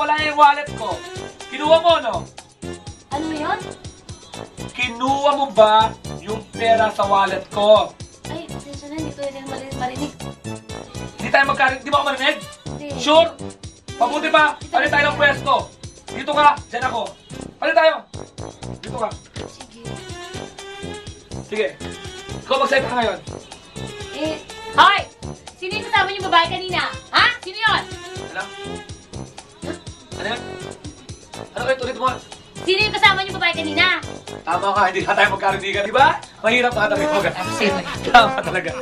nawala yung wallet ko. Kinuha mo, no? Ano yun? Kinuha mo ba yung pera sa wallet ko? Ay, pasensya na, hindi ko rin marinig. Hindi tayo magkarinig. Di ba ako marinig? Hindi. Sure? Pabuti pa, palit tayo ng pwesto. Dito ka, dyan ako. Palit tayo. Dito ka. Sige. Sige. Ikaw mag-set ka ngayon. Hoy! Sino yung kasama yung babae kanina? Ha? Sino yun? Ano? Ano yun? Ano kayo? Tulit mo. Sino yung kasama yung babae kanina? Tama ka, hindi ka tayo magkarindigan. Di ba? Mahirap na katabi mo. Tama talaga.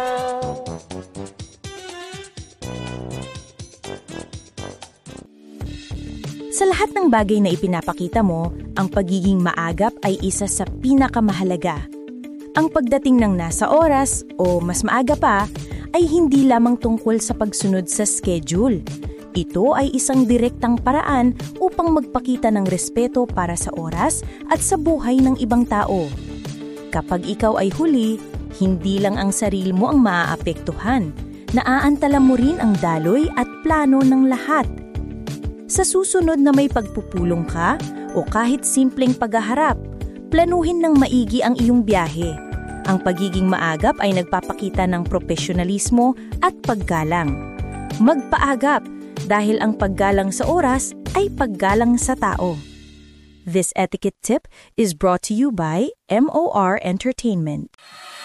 Sa lahat ng bagay na ipinapakita mo, ang pagiging maagap ay isa sa pinakamahalaga. Ang pagdating ng nasa oras o mas maaga pa ay hindi lamang tungkol sa pagsunod sa schedule. Ito ay isang direktang paraan upang magpakita ng respeto para sa oras at sa buhay ng ibang tao. Kapag ikaw ay huli, hindi lang ang sarili mo ang maaapektuhan. Naaantala mo rin ang daloy at plano ng lahat. Sa susunod na may pagpupulong ka o kahit simpleng paghaharap, planuhin ng maigi ang iyong biyahe. Ang pagiging maagap ay nagpapakita ng profesionalismo at paggalang. Magpaagap dahil ang paggalang sa oras ay paggalang sa tao. This etiquette tip is brought to you by MOR Entertainment.